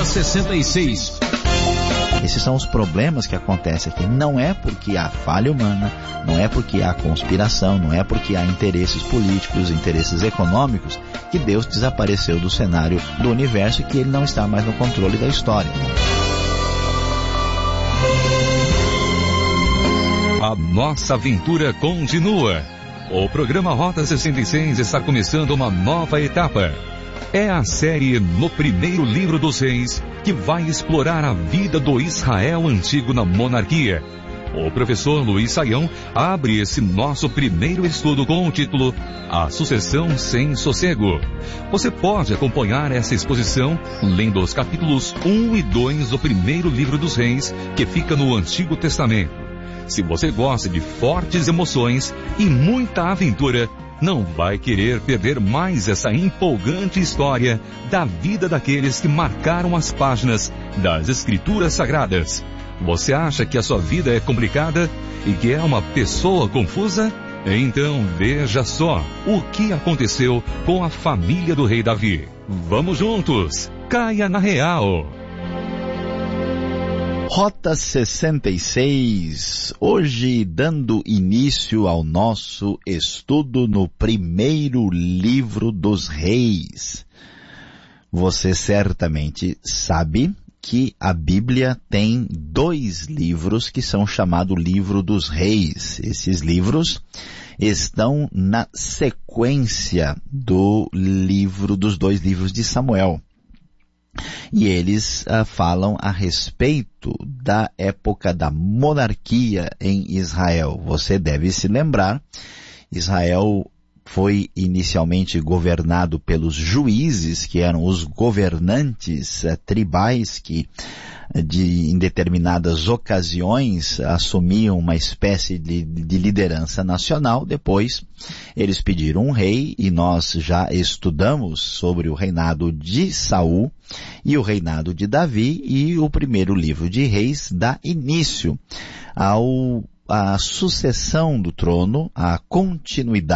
Rota 66. Esses são os problemas que acontecem aqui. Não é porque há falha humana, não é porque há conspiração, não é porque há interesses políticos, interesses econômicos, que Deus desapareceu do cenário do universo e que Ele não está mais no controle da história. A nossa aventura continua. O programa Rota 66 está começando uma nova etapa. É a série No Primeiro Livro dos Reis, que vai explorar a vida do Israel antigo na monarquia. O professor Luiz Saião abre esse nosso primeiro estudo com o título A Sucessão Sem Sossego. Você pode acompanhar essa exposição lendo os capítulos 1 e 2 do Primeiro Livro dos Reis, que fica no Antigo Testamento. Se você gosta de fortes emoções e muita aventura, não vai querer perder mais essa empolgante história da vida daqueles que marcaram as páginas das Escrituras Sagradas. Você acha que a sua vida é complicada e que é uma pessoa confusa? Então veja só o que aconteceu com a família do rei Davi. Vamos juntos! Caia na real! Rota 66, hoje dando início ao nosso estudo no Primeiro Livro dos Reis. Você certamente sabe que a Bíblia tem 2 livros que são chamados Livro dos Reis. Esses livros estão na sequência dos 2 livros de Samuel. E eles falam a respeito da época da monarquia em Israel. Você deve se lembrar, Israel foi inicialmente governado pelos juízes, que eram os governantes tribais que em determinadas ocasiões assumiam uma espécie de liderança nacional. Depois eles pediram um rei, e nós já estudamos sobre o reinado de Saul e o reinado de Davi, e o primeiro livro de Reis dá início à sucessão do trono, à continuidade